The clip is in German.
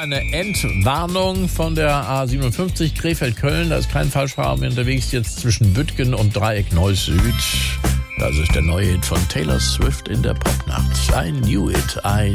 eine Entwarnung von der A57 Krefeld-Köln. Da ist kein Falschfahrer mehr unterwegs, jetzt zwischen Büttgen und Dreieck Neuss-Süd. Das ist der neue Hit von Taylor Swift in der Popnacht. I knew it,